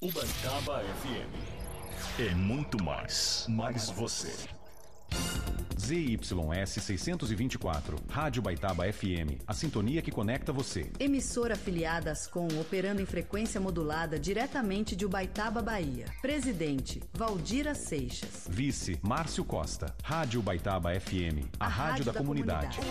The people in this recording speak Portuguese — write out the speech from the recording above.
Ubaitaba FM é muito mais você. ZYS 624, Rádio Ubaitaba FM, a sintonia que conecta você. Emissora afiliada Ascom, operando em frequência modulada diretamente de Ubaitaba, Bahia. Presidente, Valdira Seixas. Vice, Márcio Costa. Rádio Ubaitaba FM, a rádio da comunidade.